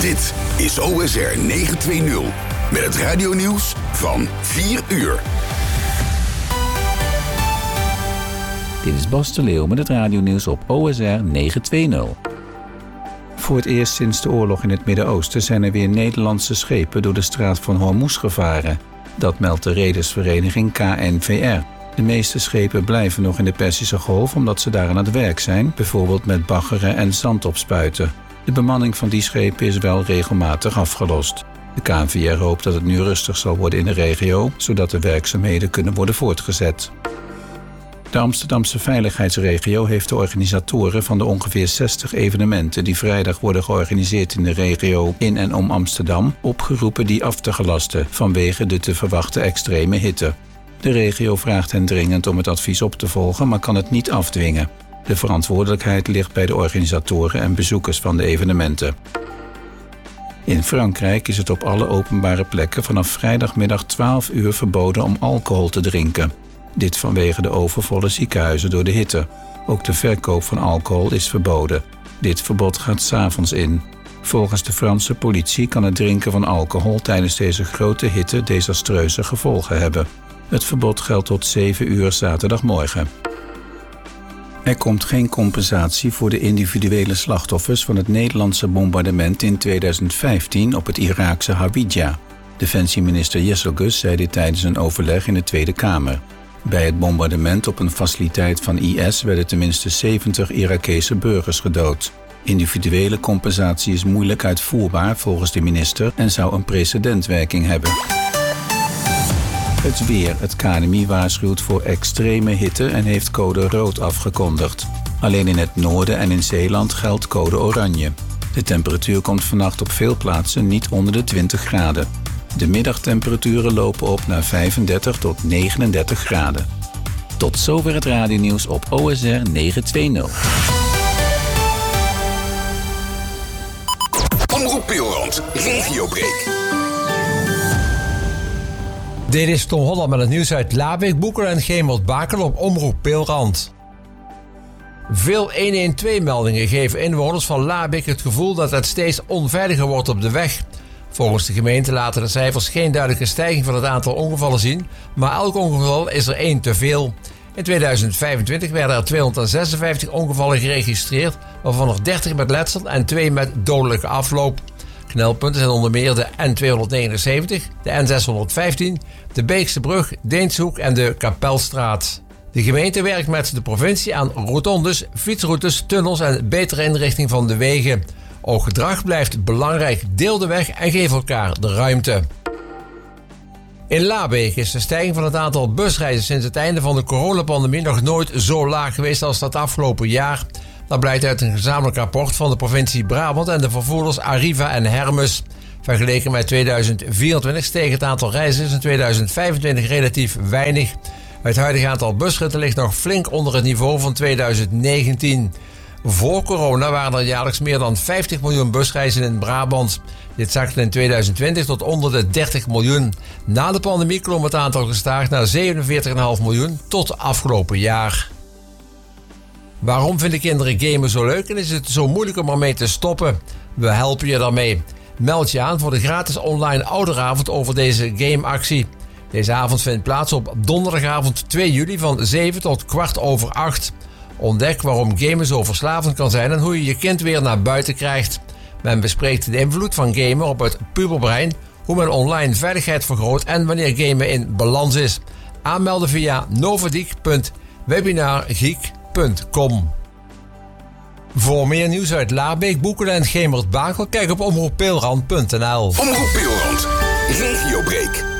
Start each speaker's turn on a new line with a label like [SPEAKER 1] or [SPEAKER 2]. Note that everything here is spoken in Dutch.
[SPEAKER 1] Dit is OSR 920 met het radionieuws van 4 uur.
[SPEAKER 2] Dit is Bas de Leeuw met het radionieuws op OSR 920. Voor het eerst sinds de oorlog in het Midden-Oosten zijn er weer Nederlandse schepen door de straat van Hormuz gevaren. Dat meldt de redersvereniging KNVR. De meeste schepen blijven nog in de Perzische Golf omdat ze daar aan het werk zijn, bijvoorbeeld met baggeren en zand opspuiten. De bemanning van die schepen is wel regelmatig afgelost. De KNVR hoopt dat het nu rustig zal worden in de regio, zodat de werkzaamheden kunnen worden voortgezet. De Amsterdamse veiligheidsregio heeft de organisatoren van de ongeveer 60 evenementen die vrijdag worden georganiseerd in de regio in en om Amsterdam opgeroepen die af te gelasten vanwege de te verwachten extreme hitte. De regio vraagt hen dringend om het advies op te volgen, maar kan het niet afdwingen. De verantwoordelijkheid ligt bij de organisatoren en bezoekers van de evenementen. In Frankrijk is het op alle openbare plekken vanaf vrijdagmiddag 12 uur verboden om alcohol te drinken. Dit vanwege de overvolle ziekenhuizen door de hitte. Ook de verkoop van alcohol is verboden. Dit verbod gaat 's avonds in. Volgens de Franse politie kan het drinken van alcohol tijdens deze grote hitte desastreuze gevolgen hebben. Het verbod geldt tot 7 uur zaterdagmorgen. Er komt geen compensatie voor de individuele slachtoffers van het Nederlandse bombardement in 2015 op het Iraakse Hawija. Defensieminister Jesselgus zei dit tijdens een overleg in de Tweede Kamer. Bij het bombardement op een faciliteit van IS werden tenminste 70 Irakese burgers gedood. Individuele compensatie is moeilijk uitvoerbaar volgens de minister en zou een precedentwerking hebben. Het weer. Het KNMI waarschuwt voor extreme hitte en heeft code rood afgekondigd. Alleen in het noorden en in Zeeland geldt code oranje. De temperatuur komt vannacht op veel plaatsen niet onder de 20 graden. De middagtemperaturen lopen op naar 35 tot 39 graden. Tot zover het radionieuws op OSR 920.
[SPEAKER 1] Omroep Pilrand, regiobreak.
[SPEAKER 3] Dit is Tom Holland met het nieuws uit Labeek, Boekeren en Gemert-Bakel op Omroep Pilrand. Veel 112-meldingen geven inwoners van Labeek het gevoel dat het steeds onveiliger wordt op de weg. Volgens de gemeente laten de cijfers geen duidelijke stijging van het aantal ongevallen zien, maar elk ongeval is er 1 te veel. In 2025 werden er 256 ongevallen geregistreerd, waarvan er 30 met letsel en 2 met dodelijke afloop. Knelpunten zijn onder meer de N279, de N615, de Beekse Brug, Deenshoek en de Kapelstraat. De gemeente werkt met de provincie aan rotondes, fietsroutes, tunnels en betere inrichting van de wegen. Ook gedrag blijft belangrijk. Deel de weg en geef elkaar de ruimte. In Labeek is de stijging van het aantal busreizen sinds het einde van de coronapandemie nog nooit zo laag geweest als dat afgelopen jaar. Dat blijkt uit een gezamenlijk rapport van de provincie Brabant en de vervoerders Arriva en Hermes. Vergeleken met 2024 steeg het aantal reizigers in 2025 relatief weinig. Het huidige aantal busritten ligt nog flink onder het niveau van 2019. Voor corona waren er jaarlijks meer dan 50 miljoen busreizen in Brabant. Dit zakte in 2020 tot onder de 30 miljoen. Na de pandemie klom het aantal gestaag naar 47,5 miljoen tot afgelopen jaar. Waarom vinden kinderen gamen zo leuk en is het zo moeilijk om ermee te stoppen? We helpen je daarmee. Meld je aan voor de gratis online ouderavond over deze gameactie. Deze avond vindt plaats op donderdagavond 2 juli van 7 tot 7:15. Ontdek waarom gamen zo verslavend kan zijn en hoe je je kind weer naar buiten krijgt. Men bespreekt de invloed van gamen op het puberbrein, hoe men online veiligheid vergroot en wanneer gamen in balans is. Aanmelden via novadiek.webinargeek.com. Voor meer nieuws uit Labeek, Boekeren en Gemert-Bakel kijk op omroeppilrand.nl.
[SPEAKER 1] Omroep Pilrand, regiobreak.